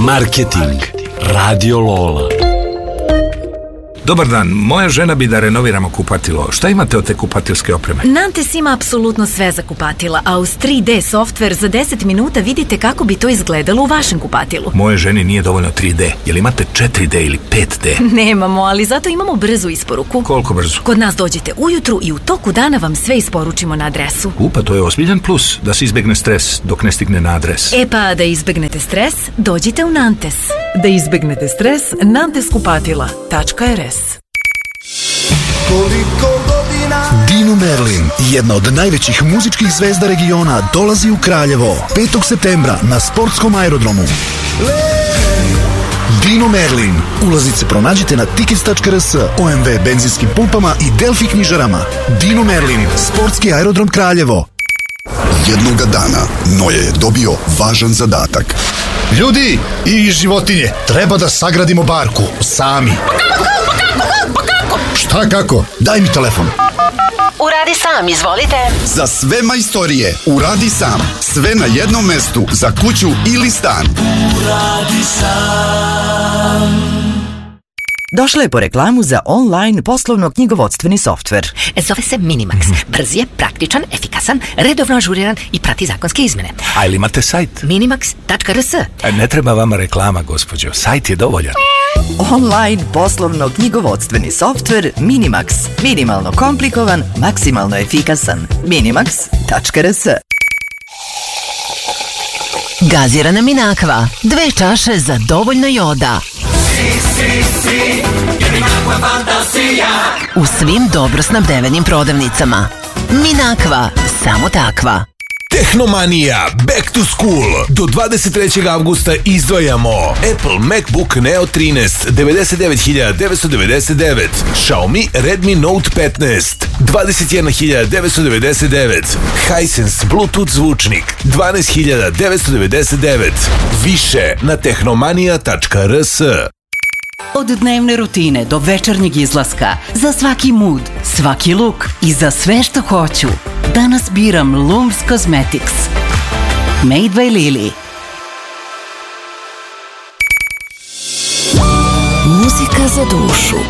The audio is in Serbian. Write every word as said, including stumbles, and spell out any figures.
Marketing. Radio Lola. Dobar dan, moja žena bi da renoviramo kupatilo. Šta imate od te kupatilske opreme? Nantes ima apsolutno sve za kupatila, a uz tri D softver za deset minuta vidite kako bi to izgledalo u vašem kupatilu. Moje ženi nije dovoljno tri D. Jel imate četiri D ili pet D? Nemamo, ali zato imamo brzu isporuku. Koliko brzo? Kod nas dođete ujutru i u toku dana vam sve isporučimo na adresu. U, pa to je ozbiljan plus, da se izbegne stres dok ne stigne na adres. E pa, da izbegnete stres, dođite u Nantes. Da izbegnete stres, nantes kupatila tačka er es. Dino Merlin, jedna od najvećih muzičkih zvezda regiona, dolazi u Kraljevo petog septembra na sportskom aerodromu. Dino Merlin. Ulaznice pronađite na tickets tačka er es, O M V benzinskim pumpama i Delfi knjižarama. Dino Merlin, sportski aerodrom Kraljevo. Jednoga dana Noje je dobio važan zadatak. Ljudi i životinje, treba da sagradimo barku sami. Šta kako? Daj mi telefon. Uradi sam, izvolite. Za sve majstorije, uradi sam. Sve na jednom mestu, za kuću ili stan. Uradi sam. Došla je po reklamu za online poslovno-knjigovodstveni softver. Zove se Minimax. Brz je, praktičan, efikasan, redovno ažuriran i prati zakonske izmene. A ili imate sajt? minimax tačka er es. Ne treba vama reklama, gospođo. Sajt je dovoljan. Online poslovno-knjigovodstveni softver Minimax. Minimalno komplikovan, maksimalno efikasan. minimax tačka er es. Gazirana Minakva. Dve čaše za dovoljno joda. Si, si, si, je Minakva fantasija. U svim dobro snabdevenim prodavnicama. Minakva, samo takva. Tehnomanija Back to School. Do dvadeset trećeg avgusta izdvajamo Apple MacBook Neo trinaest devedeset devet hiljada devetsto devedeset devet, Xiaomi Redmi Note petnaest dvadeset jedna hiljada devetsto devedeset devet, Hisense Bluetooth zvučnik dvanaest hiljada devetsto devedeset devet. Više na tehnomanija tačka er es. Od dnevne rutine do večernjeg izlaska, za svaki mood, svaki look i za sve što hoću, danas biram Lums Cosmetics. Made by Lily. Muzika za dušu.